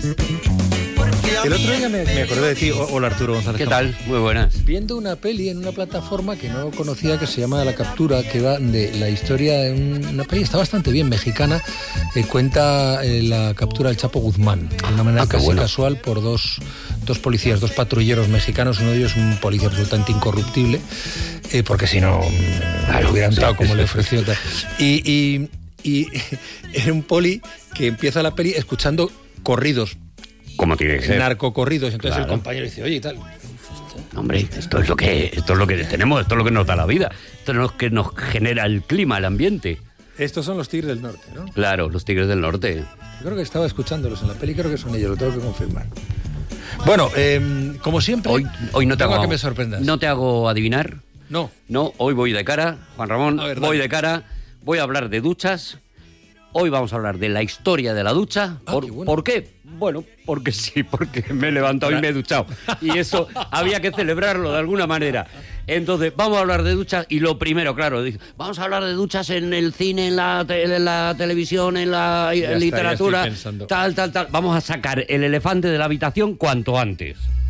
El otro día me acordé de ti. Hola, Arturo González. ¿Qué tal? Muy buenas. Viendo una peli en una plataforma que no conocía, que se llama La Captura, que va de la historia de una peli, está bastante bien, mexicana, cuenta la captura del Chapo Guzmán, de una manera casi casual, por dos policías, dos patrulleros mexicanos. Uno de ellos un policía absolutamente incorruptible, porque si no, le hubiera entrado como le ofreció. Y era un poli que empieza la peli escuchando corridos, como tiene que ser, narcocorridos. Entonces el compañero dice, oye, y tal. Hombre, esto es lo que tenemos, esto es lo que nos da la vida, esto es lo que nos genera el clima, el ambiente. Estos son los Tigres del Norte, ¿no? Claro, los Tigres del Norte. Yo creo que estaba escuchándolos en la peli, creo que son ellos, lo tengo que confirmar. Bueno, como siempre, hoy no te hago que me sorprendas. No te hago adivinar. No, hoy voy de cara, Juan Ramón, voy de cara, voy a hablar de duchas. Hoy vamos a hablar de la historia de la ducha. ¿Por qué? Bueno, porque sí, porque me he levantado y me he duchado. Y eso había que celebrarlo de alguna manera. Entonces, vamos a hablar de duchas y lo primero, claro, vamos a hablar de duchas en el cine, en la televisión, en la literatura, tal. Vamos a sacar el elefante de la habitación cuanto antes.